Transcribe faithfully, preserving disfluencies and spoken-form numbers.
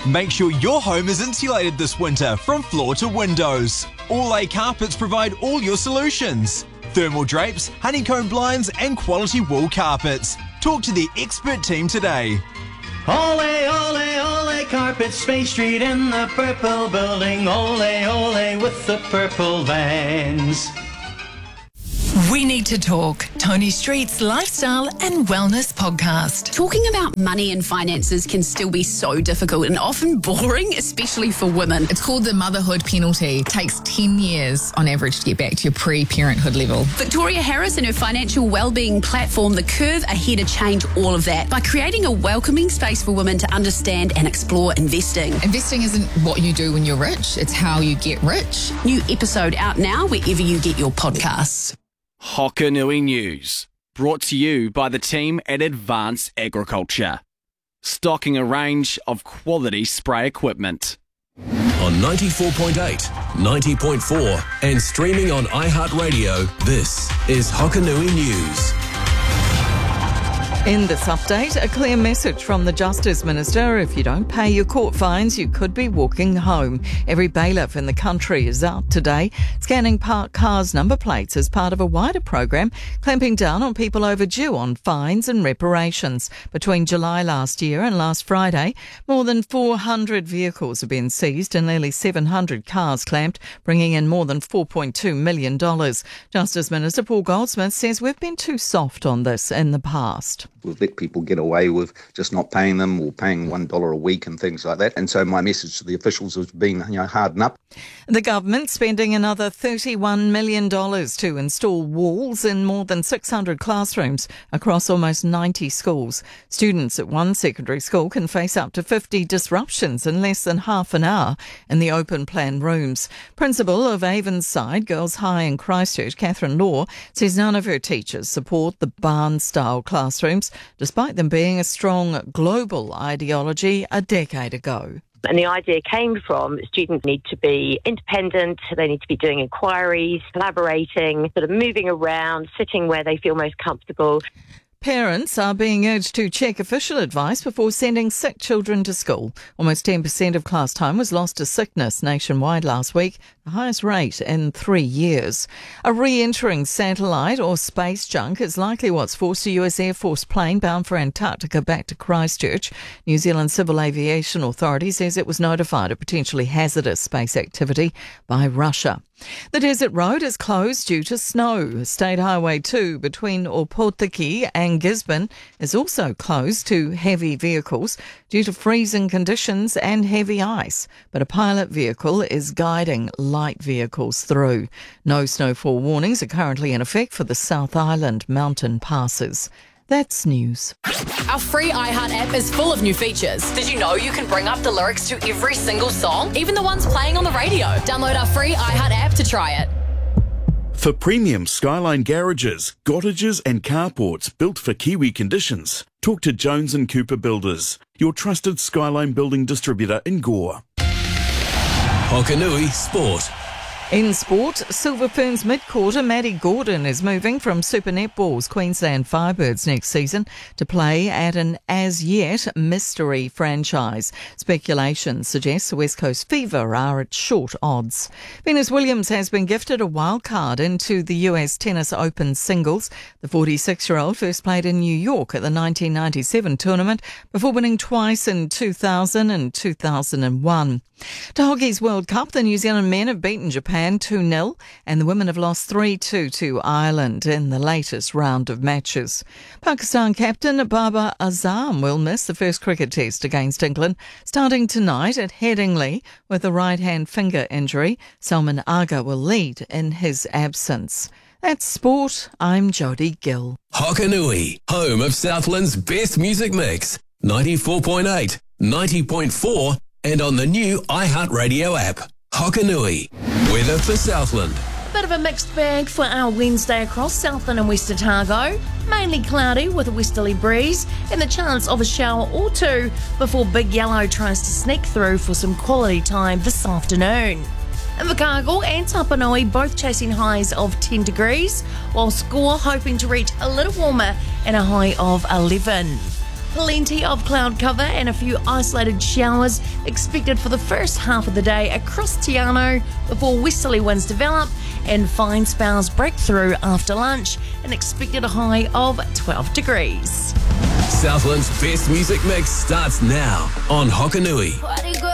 Make sure your home is insulated this winter from floor to windows. All-A Carpets provide all your solutions. Thermal drapes, honeycomb blinds and quality wool carpets. Talk to the expert team today. Ole, ole, ole, Carpets, Space Street in the purple building. Ole, ole, with the purple vans. We Need to Talk, Tony Street's lifestyle and wellness podcast. Talking about money and finances can still be so difficult and often boring, especially for women. It's called the motherhood penalty. It takes ten years on average to get back to your pre-parenthood level. Victoria Harris and her financial wellbeing platform, The Curve, are here to change all of that by creating a welcoming space for women to understand and explore investing. Investing isn't what you do when you're rich, it's how you get rich. New episode out now wherever you get your podcasts. Hokanui News, brought to you by the team at Advanced Agriculture, stocking a range of quality spray equipment. On ninety-four point eight, ninety point four and streaming on iHeartRadio, this is Hokanui News. In this update, a clear message from the Justice Minister. If you don't pay your court fines, you could be walking home. Every bailiff in the country is out today scanning parked cars' number plates as part of a wider program clamping down on people overdue on fines and reparations. Between July last year and last Friday, more than four hundred vehicles have been seized and nearly seven hundred cars clamped, bringing in more than four point two million dollars. Justice Minister Paul Goldsmith says we've been too soft on this in the past. We've let people get away with just not paying them or paying one dollar a week and things like that. And so my message to the officials has been, you know, harden up. The government spending another thirty-one million dollars to install walls in more than six hundred classrooms across almost ninety schools. Students at one secondary school can face up to fifty disruptions in less than half an hour in the open plan rooms. Principal of Avonside Girls High in Christchurch, Catherine Law, says none of her teachers support the barn-style classrooms, despite them being a strong global ideology a decade ago. And the idea came from students need to be independent, they need to be doing inquiries, collaborating, sort of moving around, sitting where they feel most comfortable. Parents are being urged to check official advice before sending sick children to school. Almost ten percent of class time was lost to sickness nationwide last week, the highest rate in three years. A re-entering satellite or space junk is likely what's forced a U S Air Force plane bound for Antarctica back to Christchurch. New Zealand Civil Aviation Authority says it was notified of potentially hazardous space activity by Russia. The Desert Road is closed due to snow. State Highway two between Opotiki and Gisborne is also closed to heavy vehicles due to freezing conditions and heavy ice, but a pilot vehicle is guiding light vehicles through. No snowfall warnings are currently in effect for the South Island mountain passes. That's news. Our free iHeart app is full of new features. Did you know you can bring up the lyrics to every single song, even the ones playing on the radio? Download our free iHeart app to try it. For premium Skyline garages, cottages and carports built for Kiwi conditions, talk to Jones and Cooper Builders, your trusted Skyline building distributor in Gore. Hokanui Sport. In sport, Silver Ferns mid-quarter Maddie Gordon is moving from Super Netball's Queensland Firebirds next season to play at an as-yet mystery franchise. Speculation suggests the West Coast Fever are at short odds. Venus Williams has been gifted a wild card into the U S Tennis Open singles. The forty-six-year-old first played in New York at the nineteen ninety-seven tournament before winning twice in two thousand and two thousand one. To Hockey's World Cup, the New Zealand men have beaten Japan two nil and the women have lost three two to Ireland in the latest round of matches. Pakistan captain Babar Azam will miss the first cricket test against England starting tonight at Headingley with a right-hand finger injury. Salman Agha will lead in his absence. That's sport. I'm Jodie Gill. Hokanui, home of Southland's best music mix. ninety-four point eight, ninety point four and on the new iHeartRadio app. Hokanui, weather for Southland. Bit of a mixed bag for our Wednesday across Southland and West Otago. Mainly cloudy with a westerly breeze and the chance of a shower or two before Big Yellow tries to sneak through for some quality time this afternoon. Invercargill and Tapanui both chasing highs of ten degrees, while Score hoping to reach a little warmer and a high of eleven. Plenty of cloud cover and a few isolated showers expected for the first half of the day across Te Anau before westerly winds develop and fine spells break through after lunch. An expected high of twelve degrees. Southland's best music mix starts now on Hokanui.